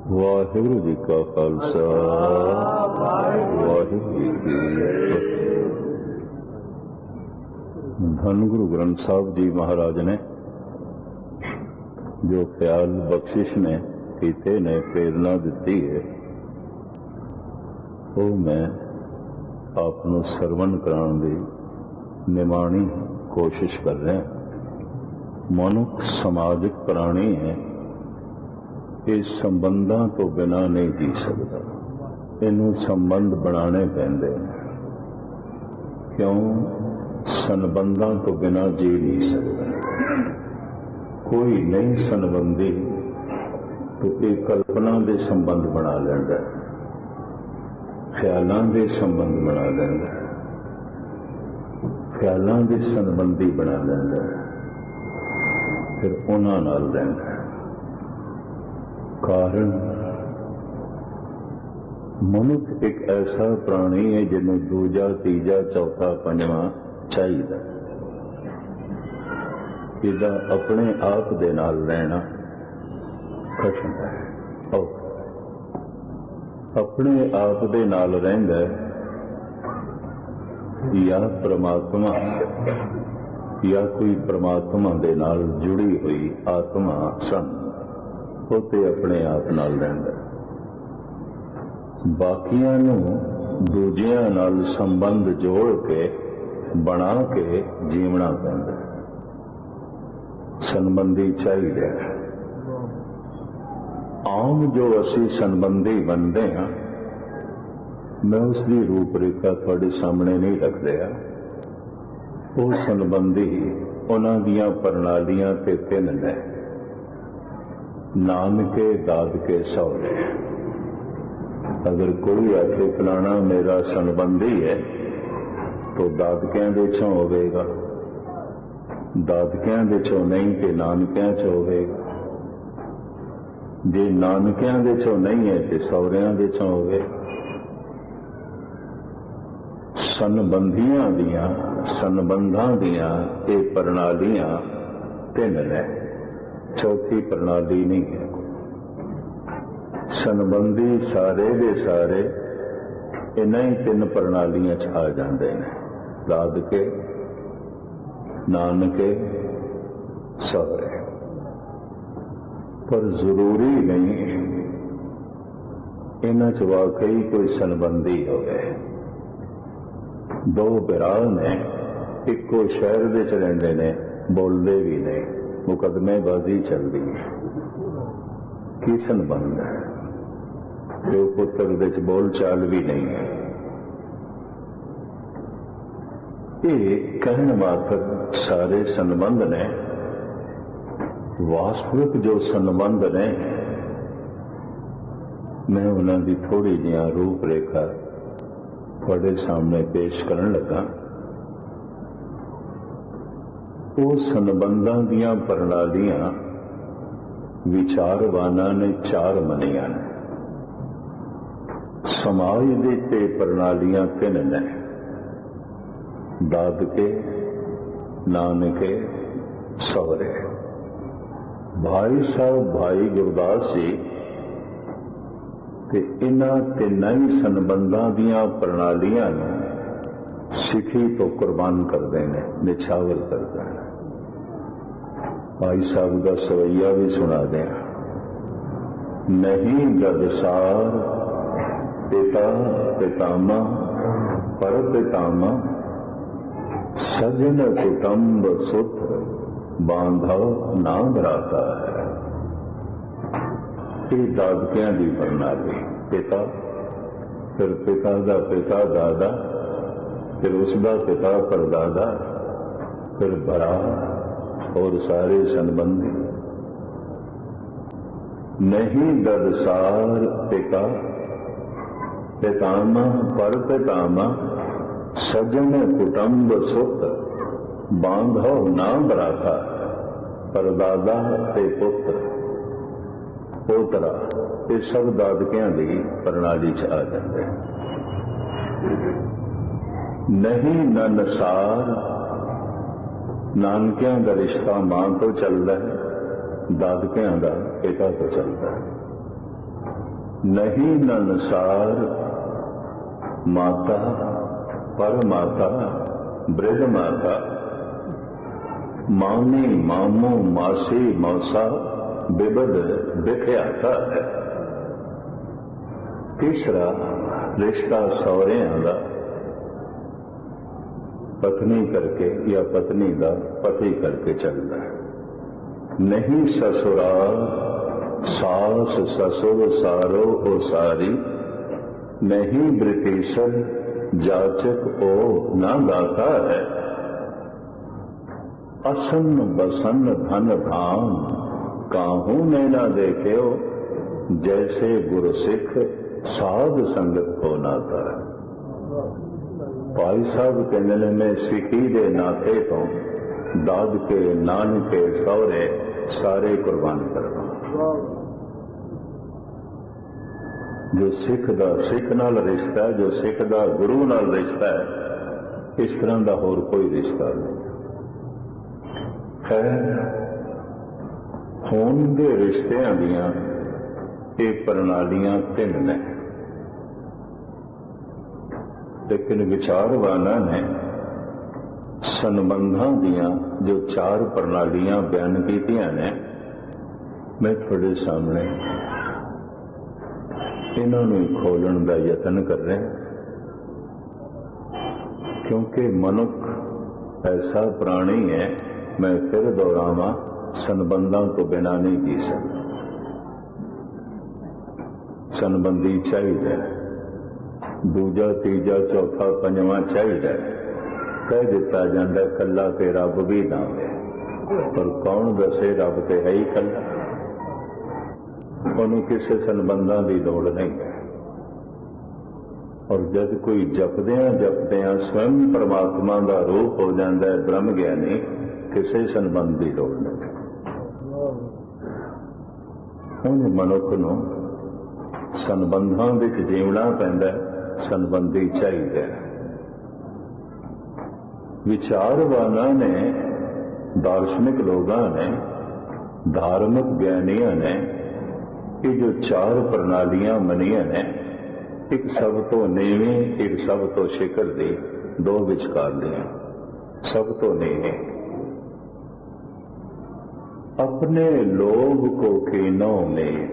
ਵਾਹਿਗੁਰੂ ਜੀ ਕਾ ਖਾਲਸਾ ਵਾਹਿਗੁਰੂ ਜੀ ਕੀ ਫਤਿਹ। ਧੰਨ ਗੁਰੂ ਗ੍ਰੰਥ ਸਾਹਿਬ ਜੀ ਮਹਾਰਾਜ ਨੇ ਜੋ ਖਿਆਲ ਬਖਸ਼ਿਸ਼ ਨੇ ਕੀਤੇ ਨੇ, ਪ੍ਰੇਰਨਾ ਦਿੱਤੀ ਹੈ, ਉਹ ਮੈਂ ਆਪ ਨੂੰ ਸਰਵਣ ਕਰਾਉਣ ਦੀ ਨਿਮਾਣੀ ਕੋਸ਼ਿਸ਼ ਕਰ ਰਿਹਾ। ਮਨੁੱਖ ਸਮਾਜਿਕ ਪ੍ਰਾਣੀ ਹੈ, ਇਹ ਸੰਬੰਧਾਂ ਤੋਂ ਬਿਨਾਂ ਨਹੀਂ ਜੀ ਸਕਦਾ। ਇਹਨੂੰ ਸੰਬੰਧ ਬਣਾਉਣੇ ਪੈਂਦੇ ਨੇ, ਕਿਉਂ? ਸੰਬੰਧਾਂ ਤੋਂ ਬਿਨਾਂ ਜੀ ਨਹੀਂ ਸਕਦਾ। ਕੋਈ ਨਹੀਂ ਸੰਬੰਧੀ ਤਾਂ ਇਹ ਕਲਪਨਾ ਦੇ ਸੰਬੰਧ ਬਣਾ ਲੈਂਦਾ, ਖਿਆਲਾਂ ਦੇ ਸੰਬੰਧ ਬਣਾ ਲੈਂਦਾ, ਖਿਆਲਾਂ ਦੇ ਸੰਬੰਧੀ ਬਣਾ ਲੈਂਦਾ, ਫਿਰ ਉਹਨਾਂ ਨਾਲ ਰਹਿੰਦਾ। ਕਾਰਨ ਮਨੁੱਖ ਇੱਕ ਐਸਾ ਪ੍ਰਾਣੀ ਹੈ ਜਿਹਨੂੰ ਦੂਜਾ, ਤੀਜਾ, ਚੌਥਾ, ਪੰਜਵਾਂ ਚਾਹੀਦਾ। ਇਹਦਾ ਆਪਣੇ ਆਪ ਦੇ ਨਾਲ ਰਹਿਣਾ ਕਠਿਨ ਹੈ। ਆਪਣੇ ਆਪ ਦੇ ਨਾਲ ਰਹਿੰਦਾ ਜਾਂ ਪ੍ਰਮਾਤਮਾ ਜਾਂ ਕੋਈ ਪ੍ਰਮਾਤਮਾ ਦੇ ਨਾਲ ਜੁੜੀ ਹੋਈ ਆਤਮਾ ਸੰਤ, ਉਹ ਤੇ ਆਪਣੇ ਆਪ ਨਾਲ ਰਹਿੰਦਾ। ਬਾਕੀਆਂ ਨੂੰ ਦੂਜਿਆਂ ਨਾਲ ਸੰਬੰਧ ਜੋੜ ਕੇ ਬਣਾ ਕੇ ਜੀਵਣਾ ਪੈਂਦਾ। ਸੰਬੰਧੀ ਚਾਹੀਦਾ। ਆਮ ਜੋ ਅਸੀਂ ਸੰਬੰਧੀ ਬਣਦੇ ਹਾਂ, ਮੈਂ ਉਸ ਦੀ ਰੂਪਰੇਖਾ ਤੁਹਾਡੇ ਸਾਹਮਣੇ ਨਹੀਂ ਰੱਖ ਰਿਹਾ। ਉਹ ਸੰਬੰਧੀ ਉਹਨਾਂ ਦੀਆਂ ਪ੍ਰਣਾਲੀਆਂ ਤੇ ਤਿੰਨ ਨੇ: ਨਾਨਕੇ, ਦਾਦਕੇ, ਸਹੁਰੇ। ਅਗਰ ਕੋਈ ਆਖੇ ਫਲਾਣਾ ਮੇਰਾ ਸੰਬੰਧੀ ਹੈ ਤਾਂ ਦਾਦਕਿਆਂ ਦੇ ਚੋਂ ਹੋਵੇਗਾ, ਦਾਦਕਿਆਂ ਦੇ ਚੋਂ ਨਹੀਂ ਤੇ ਨਾਨਕਿਆਂ ਚ ਹੋਵੇਗਾ, ਜੇ ਨਾਨਕਿਆਂ ਦੇ ਚੋਂ ਨਹੀਂ ਹੈ ਤੇ ਸਹੁਰਿਆਂ ਦੇ ਚੋਂ ਹੋਵੇਗਾ। ਸੰਬੰਧੀਆਂ ਦੀਆਂ, ਸੰਬੰਧਾਂ ਦੀਆਂ ਇਹ ਪ੍ਰਣਾਲੀਆਂ ਤਿੰਨ ਨੇ, ਚੌਥੀ ਪ੍ਰਣਾਲੀ ਨਹੀਂ ਹੈ। ਸੰਬੰਧੀ ਸਾਰੇ ਦੇ ਸਾਰੇ ਇਹਨਾਂ ਹੀ ਤਿੰਨ ਪ੍ਰਣਾਲੀਆਂ ਚ ਆ ਜਾਂਦੇ ਨੇ: ਦਾਦਕੇ, ਨਾਨਕੇ, ਸਹੁਰੇ। ਪਰ ਜ਼ਰੂਰੀ ਨਹੀਂ ਇਹਨਾਂ ਚ ਵਾਕਈ ਕੋਈ ਸੰਬੰਧੀ ਹੋਵੇ। ਦੋ ਭਰਾ ਨੇ, ਇੱਕੋ ਸ਼ਹਿਰ ਵਿੱਚ ਰਹਿੰਦੇ ਨੇ, ਬੋਲਦੇ ਵੀ ਨਹੀਂ, ਮੁਕੱਦਮੇਬਾਜ਼ੀ ਚੱਲਦੀ ਹੈ। ਕੀ ਸੰਬੰਧ ਹੈ? ਪਿਓ ਪੁੱਤਰ ਵਿੱਚ ਬੋਲ ਚਾਲ ਵੀ ਨਹੀਂ ਹੈ। ਇਹ ਕਹਿਣ ਮਾਤਰ ਸਾਰੇ ਸੰਬੰਧ ਨੇ। ਵਾਸਤਵਿਕ ਜੋ ਸੰਬੰਧ ਨੇ, ਮੈਂ ਉਹਨਾਂ ਦੀ ਥੋੜੀ ਜਿਹੀ ਰੂਪਰੇਖਾ ਤੁਹਾਡੇ ਸਾਹਮਣੇ ਪੇਸ਼ ਕਰਨ ਲੱਗਾ। ਉਹ ਸੰਬੰਧਾਂ ਦੀਆਂ ਪ੍ਰਣਾਲੀਆਂ ਵਿਚਾਰਵਾਨਾਂ ਨੇ ਚਾਰ ਮੰਨੀਆਂ ਨੇ। ਸਮਾਜ ਦੇ ਤੇ ਪ੍ਰਣਾਲੀਆਂ ਤਿੰਨ ਨੇ: ਦਾਦਕੇ, ਨਾਨਕੇ, ਸਹੁਰੇ। ਭਾਈ ਸਾਹਿਬ ਭਾਈ ਗੁਰਦਾਸ ਜੀ ਤੇ ਇਹਨਾਂ ਤਿੰਨਾਂ ਹੀ ਸੰਬੰਧਾਂ ਦੀਆਂ ਪ੍ਰਣਾਲੀਆਂ ਨੂੰ ਸਿੱਖੀ ਤੋਂ ਕੁਰਬਾਨ ਕਰਦੇ ਨੇ, ਨਿਛਾਵਰ ਕਰਦੇ ਨੇ। ਭਾਈ ਸਾਹਿਬ ਦਾ ਸਵਈਆ ਵੀ ਸੁਣਾ ਦਿਆਂ: ਨਹੀਂ ਗਦਸਾਰ ਪਿਤਾ ਪਿਤਾਮਾ ਪਰ ਪਿਤਾਮਾ, ਸਜਨ ਕੁਟੰਬ ਸੁਤ ਬਾਂਧਵ ਨਾ ਬਰਾਤਾ ਹੈ। ਇਹ ਦਾਦਕਿਆਂ ਦੀ ਪ੍ਰਣਾਲੀ। ਪਿਤਾ, ਫਿਰ ਪਿਤਾ ਦਾ ਪਿਤਾ ਦਾਦਾ, ਫਿਰ ਉਸਦਾ ਪਿਤਾ ਪਰਦਾਦਾ, ਫਿਰ ਭਰਾ और सारे संबंधी। नहीं ददसार पिता पितामा पर पितामा, सजन कुटुंब सुत बांधव ना बराता, परदादा ते पुत्र पोतरा। ये सब दादकियां दी प्रणाली च आ जाते। नहीं ननसार, ਨਾਨਕਿਆਂ ਦਾ ਰਿਸ਼ਤਾ ਮਾਂ ਤੋਂ ਚੱਲਦਾ ਹੈ, ਦਾਦਕਿਆਂ ਦਾ ਪਿਤਾ ਤੋਂ ਚੱਲਦਾ ਹੈ। नहीं ननसार माता पर माता वृद्ध माता मामी मामू मासी मौसा बिबद बिख्याता है। तीसरा रिश्ता सौहरियां दा पत्नी करके या पत्नी का पति करके चलता है। नहीं ससुराल सास ससुर सारो ओ सारी नहीं ब्रिटिशन जाचक ओ ना दाता है। असन बसन धन धाम काहू ने ना देखे जैसे गुरसिख साध संगत को नाता है। भाई साहब कहने ने मैं सिखी दे नाते तो दादके नानके सौरे सारे कुर्बान करवा। जो सिख दा सिख नाल रिश्ता है, जो सिख दा गुरु नाल रिश्ता है, इस तरह का होर कोई रिश्ता नहीं। खैर खून के रिश्तियां दियां ये प्रणालियां तीन ने, लेकिन विचारवाना ने संबंधां दियां जो चार प्रणालियां बयान कीतियां ने, मैं थोड़े सामने इन्होंने खोलने का यतन कर रहा, क्योंकि मनुख ऐसा प्राणी है, मैं फिर दोहरावां, संबंधों तो बिना नहीं जी सकता। संबंधी चाहिए, दूजा तीजा चौथा पंजवां चाहिए। कह दिता जाता कला ते रब भी ना है, पर कौन दसे रब ते है ही कला, उन्होंने किसी संबंधों की लोड़ नहीं है। और जब कोई जपदियां जपदियां स्वयं परमात्मा का रूप हो जाता है ब्रह्म ज्ञानी, किसी संबंध की लोड़ नहीं। उन मनुख नूं संबंधों विच जीवना पैंदा, संबंधी चाहिए। विचारवाना ने, दार्शनिक लोगों ने, धार्मिक ज्ञानियों ने ये जो चार प्रणालियां मनिया ने, एक सब तो नीवी एक सब तो शिखर दी, दो विचकार दियां। सब तो नीवी अपने लोभ को कीनो में,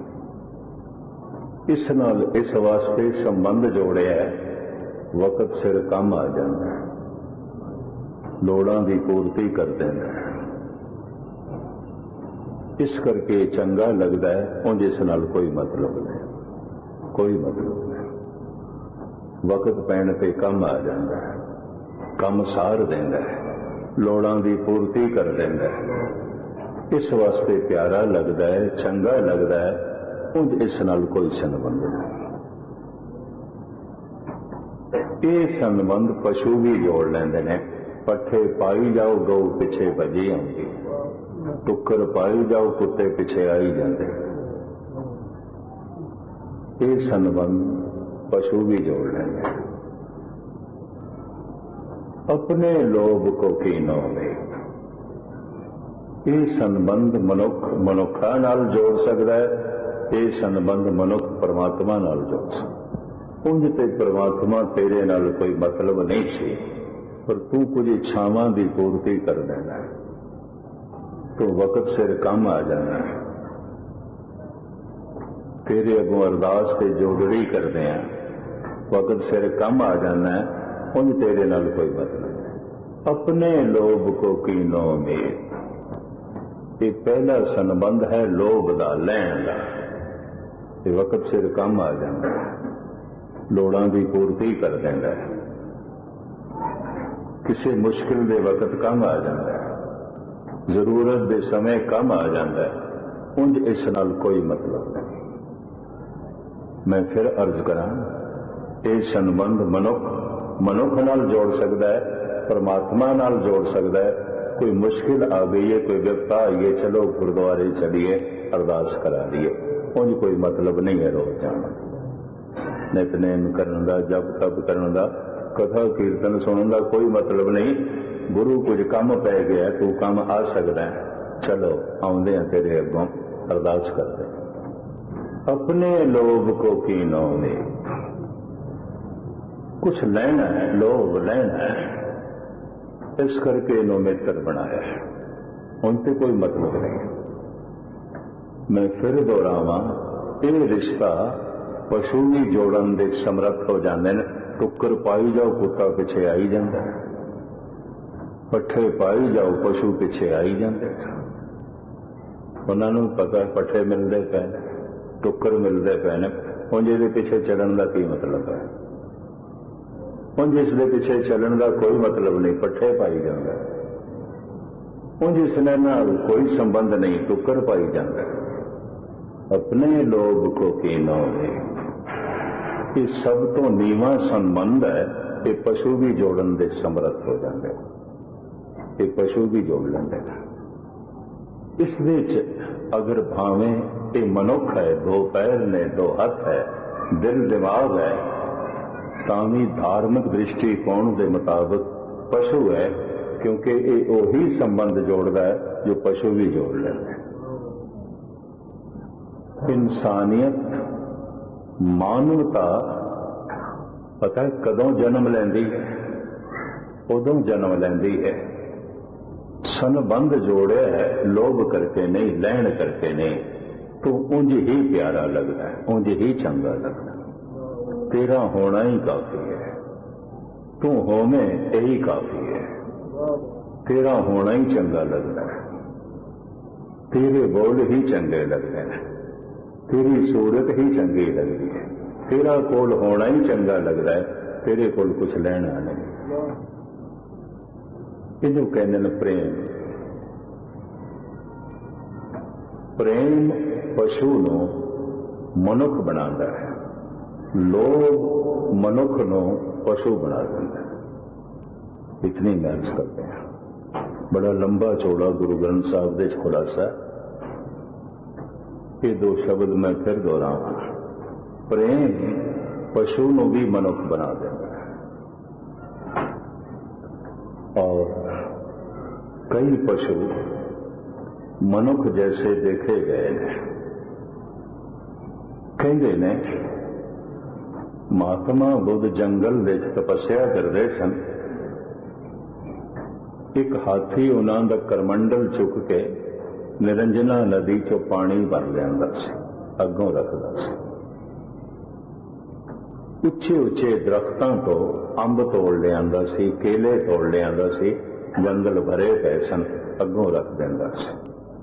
इस नाल इस वास्ते संबंध जोड़िया है, वक्त सिर कम आ जाता है, लोड़ां की पूर्ति कर देना है, इस करके चंगा लगता है। उंज इस नाल कोई मतलब नहीं, कोई मतलब नहीं। वक्त पैण ते कम आ जाता है, कम सार देंदा है, लोड़ां की पूर्ति कर देंदा है, इस वास्ते प्यारा लगता है, चंगा लगता है। उंज इस नाल कोई संबंध नहीं। ये संबंध पशु भी जोड़ लेंदे ने, पट्ठे पाई जाओ गौ पिछे भजी आउंदी, टुक्कर पाई जाओ कुत्ते पिछे आई जाते। ये संबंध पशु भी जोड़ लेंगे। अपने लोभ को कीनो में, ये संबंध मनुख मनुखा नाल जोड़ सकता है, ये संबंध मनुख परमात्मा नाल जोड़ सकता। उंज ते परमात्मा तेरे नाल कोई मतलब नहीं सी, पर तू कुछ इच्छावां की पूर्ति कर देना है, तो वक्त सिर कम आ जाना है। तेरे अगों अरदास ते जोगड़ी करते हैं, वक्त सिर कम आ जाना है, उंज तेरे नाल कोई मतलब नहीं। अपने लोभ को कीनो में, ये पहला संबंध है लोभ का, लैण का। ये वक्त सिर कम आ जाता है, लोड़ां की पूर्ति कर देता है, किसी मुश्किल के वक्त कम आ जाता है, जरूरत के समय कम आ जाता है। उंज इस नाल कोई मतलब नहीं। मैं फिर अर्ज करा, ये संबंध मनुख नाल जोड़ सकता है, परमात्मा नाल जोड़ सकता है। कोई मुश्किल आ गई है, कोई विपता आई है, चलो गुरुद्वारे चलिए, अरदास करा दिए, उंज कोई मतलब नहीं है रोज जाना, नितनेम करने का, जप तप करने का, कथा कीर्तन सुनने का कोई मतलब नहीं। गुरु कुछ काम पै गया, तू काम आ सकता है, चलो आउंदे तेरे अगों अरदास करते। अपने लोभ को कीनो में, कुछ लेना है, लोभ लेना है, इस करके इन्हों मित्र बनाया है, उनसे कोई मतलब नहीं। मैं फिर दोहरावां, ये रिश्ता पशु भी जोड़न दे समर्थ हो जाते हैं। टुक्कर पाई जाओ, कुत्ता पिछे आई जाता, पट्ठे पाई जाओ, पशु पिछे आई जाते। उन्होंने पता पट्ठे मिलते पे, टुक्कर मिलते पे ने, उंज इहदे पिछे चलन का की मतलब है? उंज इसके पिछे चलन का कोई मतलब नहीं, पट्ठे पाई जाता। उंज इसने नाल कोई संबंध नहीं, टुक्कर पाई जाता। अपने लोभ को कीनो है, ये सब तो नीवा संबंध है। ये पशु भी जोड़न दे समर्थ हो जाते, ये पशु भी जोड़ लेंगे। इस विच अगर भावें ये मनुख है, दो पैर ने, दो हाथ है, दिल दिमाग है, तावी धार्मिक दृष्टिकोण के मुताबिक पशु है, क्योंकि ये वही संबंध जोड़ता है जो पशु भी जोड़ लेते हैं। इंसानियत, मानवता पता है कदों जन्म लेंदी है? उदों जन्म लेंदी है संबंध जोड़े है, लोभ करके नहीं, लैण करके नहीं, तो उंज ही प्यारा लगता है, उंज ही चंगा लगता है। तेरा होना ही काफी है, तू होवे यही काफी है, तेरा होना ही चंगा लगता है, तेरे बोल ही चंगे लगते हैं, तेरी सूरत ही चंगी लगती है, तेरा कोल होना ही चंगा लगता है, तेरे कोल कुछ लेना नहीं। इनू कहते हैं प्रेम। प्रेम पशु नू मनुख बनाता है, लोभ मनुख नू पशु बना देता है। इतनी मेहनत करते हैं। बड़ा लंबा चौड़ा गुरु ग्रंथ साहब दे खुलासा। ये दो शब्द मैं फिर दोहरावां। प्रेम पशु नू भी मनुख बना देता है। और कई पशु मनुख जैसे देखे गए हैं। कहते ने महात्मा बुद्ध जंगल विच तपस्या करते सन। एक हाथी उन्हां दा करमंडल चुक के निरंजना नदी चों पानी भर लियांदा सी, अगों रखदा सी। उच्चे उच्चे दरख्तां तो अंब तोड़ लियांदा सी, केले तोड़ लियांदा सी, जंगल भरे पे सन, अगों रख देंदा सी।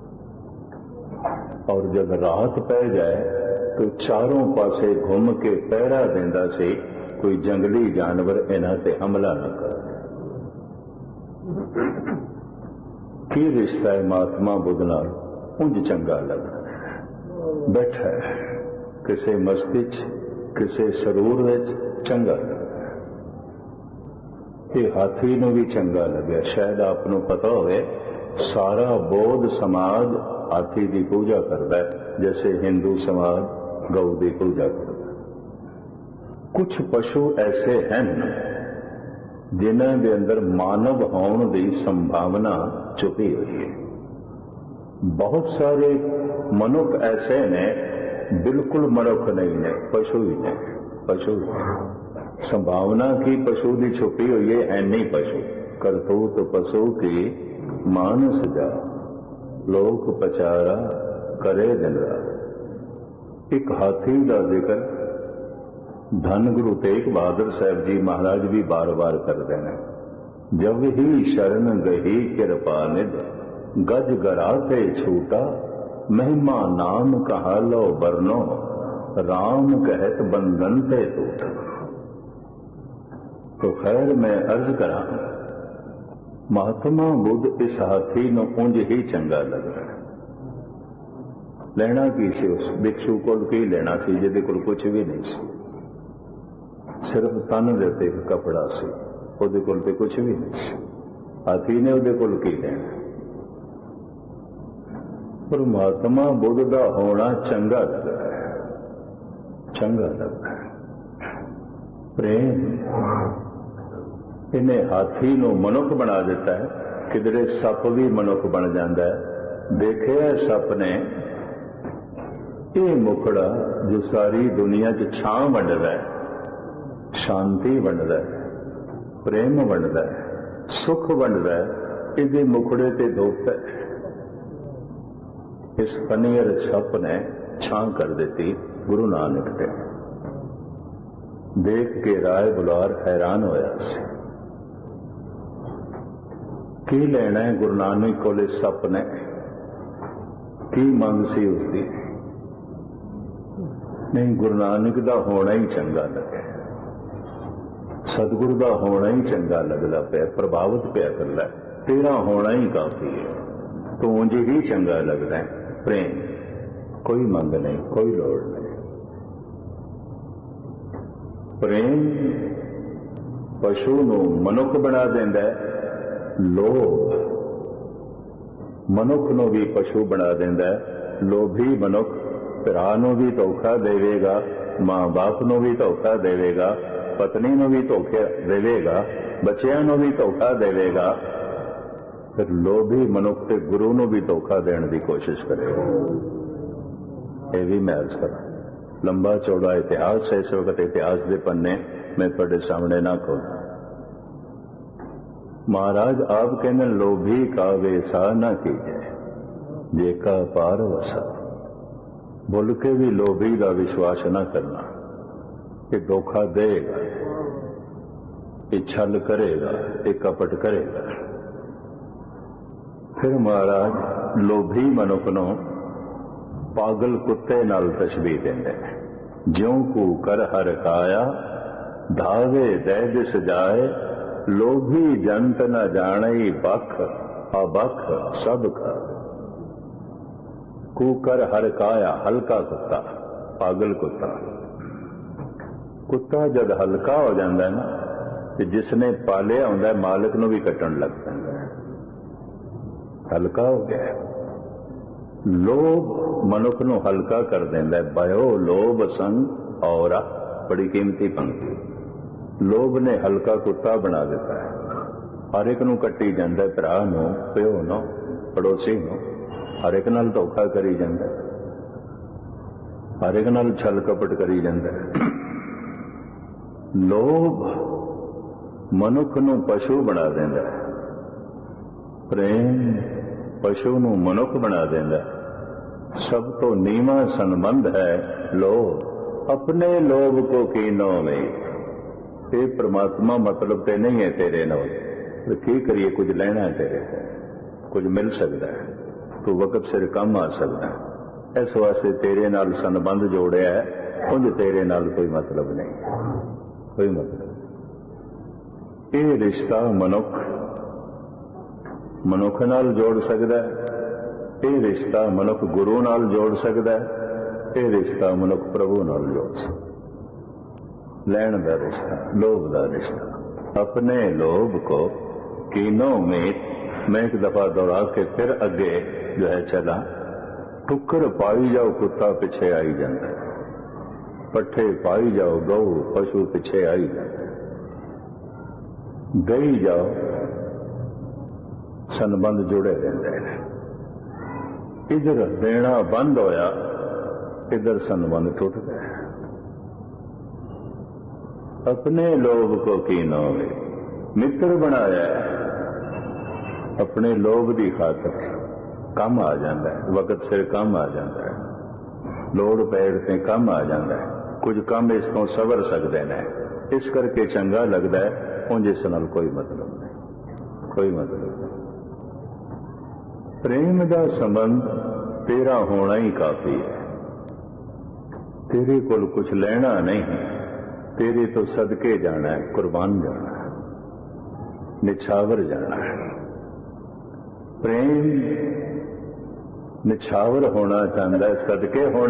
और जब रात पै जाए तो चारों पासे घूम के पहरा देंदा सी, कोई जंगली जानवर इन्हां ते हमला न करे। की रिश्ता है महात्मा बुद्ध नाल? उंज चंगा लगदा बैठा है किसे मस्ती च, किसे सरूर विच चंगा लगदा। ये हाथी नूं भी चंगा लग्या। शायद आपनूं पता होवे सारा बौद्ध समाज हाथी की पूजा करता है, जैसे हिंदू समाज गऊ की पूजा करता है। कुछ पशु ऐसे हैं जिन्हां दे अंदर मानव होने की संभावना छुपी हुई है। बहुत सारे मनुख ऐसे ने बिल्कुल मनुख नहीं ने, पशु ही ने, पशु संभावना की पशु की छुपी हुई है नहीं पशु। करतूत पशु की मानस जा, लोक पचारा करे दिन रात। एक हाथी का जिक्र धन गुरु तेग बहादुर साहब जी महाराज भी बार बार करते हैं। जब ही शरण गही कृपा निध, गज गराते छूटा, महिमा नाम कहा लो बरनो, राम कहत बंधन ते टूटा। तो खैर मैं अर्ज करा, महात्मा बुद्ध इस हाथी नूं उंज ही चंगा लग रहा है। लेना की सी उस भिक्षु कोल की लेना सी जिहदे कोल कुछ भी नहीं सी, सिर्फ तन दे उत्ते एक कपड़ा सी, उहदे कोल ते कुछ भी नहीं सी। हाथी ने उहदे कोल की लेना? पर महात्मा बुद्ध का होना चंगा लगता है, चंगा लगता है। प्रेम इन्हें हाथी नूं मनुख बना देता है। किधरे सप भी मनुख बन जाता है। देखे सप ने ਇਹ ਮੁਖੜਾ ਜੋ ਸਾਰੀ ਦੁਨੀਆ 'ਚ ਛਾਂ ਵੰਡਦਾ ਹੈ, ਸ਼ਾਂਤੀ ਵੰਡਦਾ ਹੈ, ਪ੍ਰੇਮ ਵੰਡਦਾ ਹੈ, ਸੁਖ ਵੰਡਦਾ ਹੈ, ਇਹਦੇ ਮੁਖੜੇ ਤੇ ਧੁੱਪ ਹੈ। ਇਸ ਪਨੀਰ ਛੱਪ ਨੇ ਛਾਂ ਕਰ ਦਿੱਤੀ ਗੁਰੂ ਨਾਨਕ ਤੇ। ਦੇਖ ਕੇ ਰਾਏ ਬੁਲਾਰ ਹੈਰਾਨ ਹੋਇਆ ਸੀ। ਕੀ ਲੈਣਾ ਹੈ ਗੁਰੂ ਨਾਨਕ ਕੋਲੇ ਸੱਪ ਨੇ? ਕੀ ਮੰਗ ਸੀ ਉਸਦੀ? ਨਹੀਂ, ਗੁਰੂ ਨਾਨਕ ਦਾ ਹੋਣਾ ਹੀ ਚੰਗਾ ਲੱਗੇ, ਸਤਿਗੁਰੂ ਦਾ ਹੋਣਾ ਹੀ ਚੰਗਾ ਲੱਗਦਾ ਪਿਆ, ਪ੍ਰਭਾਵਿਤ ਪਿਆ ਕਰਦਾ। ਤੇਰਾ ਹੋਣਾ ਹੀ ਕਾਫੀ ਹੈ, ਤੂੰ ਉਂਝ ਹੀ ਚੰਗਾ ਲੱਗਦਾ ਹੈ। ਪ੍ਰੇਮ, ਕੋਈ ਮੰਗ ਨਹੀਂ, ਕੋਈ ਲੋੜ ਨਹੀਂ। ਪ੍ਰੇਮ ਪਸ਼ੂ ਨੂੰ ਮਨੁੱਖ ਬਣਾ ਦਿੰਦਾ ਹੈ, ਲੋਭ ਮਨੁੱਖ ਨੂੰ ਵੀ ਪਸ਼ੂ ਬਣਾ ਦਿੰਦਾ ਹੈ। ਲੋਭੀ ਮਨੁੱਖ ਭਰਾ ਨੂੰ ਵੀ ਧੋਖਾ ਦੇਵੇਗਾ, ਮਾਂ-ਬਾਪ ਨੂੰ ਵੀ ਧੋਖਾ ਦੇਵੇਗਾ, ਪਤਨੀ ਨੂੰ ਵੀ ਧੋਖਾ ਦੇਵੇਗਾ, ਬੱਚਿਆਂ ਨੂੰ ਵੀ ਧੋਖਾ ਦੇਵੇਗਾ। ਫਿਰ ਲੋਭੀ ਮਨੁੱਖ ਤੇ ਗੁਰੂ ਨੂੰ ਵੀ ਧੋਖਾ ਦੇਣ ਦੀ ਕੋਸ਼ਿਸ਼ ਕਰੇਗਾ। ਇਹ ਵੀ ਮੈਂ ਅਰਜ਼ ਕਰਾਂ, ਲੰਬਾ ਚੌੜਾ ਇਤਿਹਾਸ ਹੈ। ਇਸ ਵਕਤ ਇਤਿਹਾਸ ਦੇ ਪੰਨੇ ਮੈਂ ਤੁਹਾਡੇ ਸਾਹਮਣੇ ਨਾ ਖੋਲਾਂ। ਮਹਾਰਾਜ ਆਪ ਕਹਿੰਦੇ, ਲੋਭੀ ਕਾ ਵੇਸਾ ਨਾ ਕੀਜੈ, ਜੇ ਕਾ ਪਾਰ ਵਸਾ। ਭੁੱਲ ਕੇ ਵੀ ਲੋਭੀ ਦਾ ਵਿਸ਼ਵਾਸ ਨਾ ਕਰਨਾ ਕਿ ਧੋਖਾ ਦੇਗਾ, ਇਹ ਛਲ ਕਰੇਗਾ, ਇਹ ਕਪਟ ਕਰੇਗਾ। ਫਿਰ ਮਹਾਰਾਜ ਲੋਭੀ ਮਨੁੱਖ ਨੂੰ ਪਾਗਲ ਕੁੱਤੇ ਨਾਲ ਤਸ਼ਬੀਹ ਦਿੰਦੇ ਨੇ। ਜਿਉਂ ਕੂ ਕਰ ਹਰ ਕਾਇਆ, ਧਾਵੇ ਦੈ ਦਿਸ ਜਾਏ, ਲੋਭੀ ਜੰਤ ਨ ਜਾਣਈ ਬਖ, ਅਬਖ ਸਭ ਕਾ। ਕੂਕਰ ਹਰ ਕਾਇਆ, ਹਲਕਾ ਕੁੱਤਾ, ਪਾਗਲ ਕੁੱਤਾ। ਕੁੱਤਾ ਜਦ ਹਲਕਾ ਹੋ ਜਾਂਦਾ ਨਾ, ਤੇ ਜਿਸਨੇ ਪਾਲਿਆ ਹੁੰਦਾ ਮਾਲਕ ਨੂੰ ਵੀ ਕੱਟਣ ਲੱਗ ਪੈਂਦਾ ਹੈ, ਹਲਕਾ ਹੋ ਗਿਆ। ਲੋਭ ਮਨੁੱਖ ਨੂੰ ਹਲਕਾ ਕਰ ਦਿੰਦਾ। ਬਯੋ ਲੋਭ ਸੰਗ ਔਰਾ, ਬੜੀ ਕੀਮਤੀ ਪੰਕਤੀ। ਲੋਭ ਨੇ ਹਲਕਾ ਕੁੱਤਾ ਬਣਾ ਦਿੱਤਾ ਹੈ। ਹਰ ਇੱਕ ਨੂੰ ਕੱਟੀ ਜਾਂਦਾ, ਭਰਾ ਨੂੰ, ਪਿਓ ਨੂੰ, ਪੜੋਸੀ ਨੂੰ, ਹਰ ਇੱਕ ਨਾਲ ਧੋਖਾ ਕਰੀ ਜਾਂਦਾ, ਹਰ ਇੱਕ ਨਾਲ ਛਲ ਕਪਟ ਕਰੀ ਜਾਂਦਾ। ਲੋਭ ਮਨੁੱਖ ਨੂੰ ਪਸ਼ੂ ਬਣਾ ਦਿੰਦਾ, ਪ੍ਰੇਮ ਪਸ਼ੂ ਨੂੰ ਮਨੁੱਖ ਬਣਾ ਦਿੰਦਾ। ਸਭ ਤੋਂ ਨੀਵਾਂ ਸੰਬੰਧ ਹੈ ਲੋਭ। ਆਪਣੇ ਲੋਭ ਕੋ ਕੀਨੋ ਮੇਂ, ਇਹ ਪ੍ਰਮਾਤਮਾ ਮਤਲਬ ਤੇ ਨਹੀਂ ਹੈ ਤੇਰੇ ਨਾਲ। ਕੀ ਕਰੀਏ, ਕੁਝ ਲੈਣਾ ਹੈ ਤੇਰੇ, ਕੁਝ ਮਿਲ ਸਕਦਾ ਹੈ, ਤੂੰ ਵਕਤ ਸਿਰ ਕੰਮ ਆ ਸਕਦਾ ਹੈ, ਇਸ ਵਾਸਤੇ ਤੇਰੇ ਨਾਲ ਸੰਬੰਧ ਜੋੜਿਆ ਹੈ। ਉਂਝ ਤੇਰੇ ਨਾਲ ਕੋਈ ਮਤਲਬ ਨਹੀਂ, ਕੋਈ ਮਤਲਬ। ਇਹ ਰਿਸ਼ਤਾ ਮਨੁੱਖ ਨਾਲ ਜੋੜ ਸਕਦਾ ਹੈ, ਇਹ ਰਿਸ਼ਤਾ ਮਨੁੱਖ ਗੁਰੂ ਨਾਲ ਜੋੜ ਸਕਦਾ ਹੈ, ਇਹ ਰਿਸ਼ਤਾ ਮਨੁੱਖ ਪ੍ਰਭੂ ਨਾਲ ਜੋੜ ਸਕਦਾ। ਲੈਣ ਦਾ ਰਿਸ਼ਤਾ, ਲੋਭ ਦਾ ਰਿਸ਼ਤਾ। ਆਪਣੇ ਲੋਭ ਕੋ ਕੀਨੋ ਮੇਂ। मैं एक दफा दौड़ा के फिर अगे जो है चला, ठुकर पाई जाओ कुत्ता पिछे आई जाता है, पट्ठे पाई जाओ गऊ पशु पिछे आई जाता है, गई जाओ संबंध जुड़े रहते हैं। इधर देना बंद होया, इधर संबंध टूट गया। अपने लोभ को कीनो में मित्र बनाया है, अपने लोभ की खातर काम आ जाता है, वक्त सिर काम आ जाता है, लोड़ पैर से काम आ जाता है, कुछ काम इसको सवर सकते हैं, इस करके चंगा लगता है। उंज इस नाल कोई मतलब नहीं, कोई मतलब नहीं। प्रेम का संबंध तेरा होना ही काफी है। तेरे कोल कुछ लेना नहीं, तेरे तो सदके जाना है, कुर्बान जाना है, निछावर जाना है। प्रेम निछावर होना चाहता है, सदके होना